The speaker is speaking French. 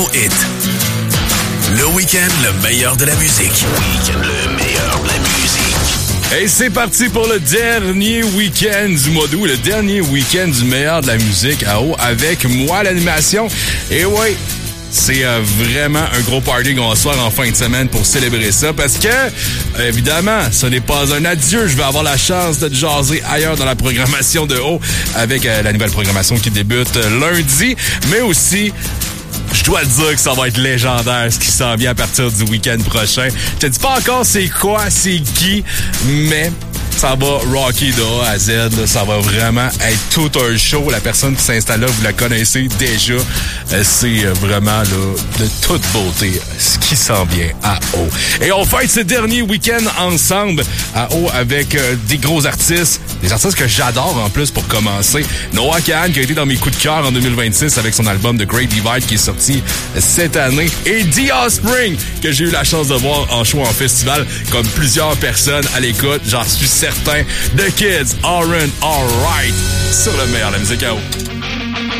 Hit. Le week-end, le meilleur de la musique. Le meilleur de la musique. Et c'est parti pour le dernier week-end du mois d'août, le dernier week-end du meilleur de la musique à eau avec moi, l'animation. Et ouais, c'est vraiment un gros party qu'on va se faire en fin de semaine pour célébrer ça parce que, évidemment, ce n'est pas un adieu. Je vais avoir la chance de jaser ailleurs dans la programmation de haut avec la nouvelle programmation qui débute lundi, mais aussi... Je dois te dire que ça va être légendaire ce qui s'en vient à partir du week-end prochain. Je te dis pas encore c'est quoi, c'est qui, mais ça va rocker de A à Z. Là. Ça va vraiment être tout un show. La personne qui s'installe là, vous la connaissez déjà. C'est vraiment là de toute beauté ce qui s'en vient à haut. Et on fête ce dernier week-end ensemble à haut avec des gros artistes. Des artistes que j'adore en plus pour commencer. Noah Kahan qui a été dans mes coups de cœur en 2026 avec son album The Great Divide qui est sorti cette année. Et The Offspring que j'ai eu la chance de voir en show en festival comme plusieurs personnes à l'écoute. J'en suis certain. The Kids Aren't Alright sur le meilleur de la musique à haut.